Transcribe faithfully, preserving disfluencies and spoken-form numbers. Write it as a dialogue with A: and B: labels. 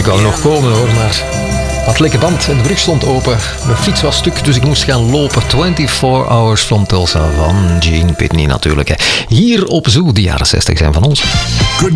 A: Ik wou nog komen hoor, maar had lekker band en de brug stond open. Mijn fiets was stuk, dus ik moest gaan lopen. twenty-four hours from Tulsa van Gene Pitney natuurlijk. Hè. Hier op Zoo, de jaren zestig zijn van ons.